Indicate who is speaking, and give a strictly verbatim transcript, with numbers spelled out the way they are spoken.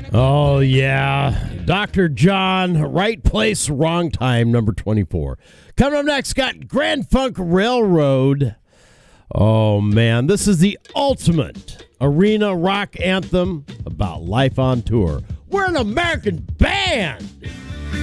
Speaker 1: Oh, yeah. Doctor John, right place, wrong time, number twenty-four. Coming up next, got Grand Funk Railroad. Oh, man, this is the ultimate arena rock anthem about life on tour. We're an American band.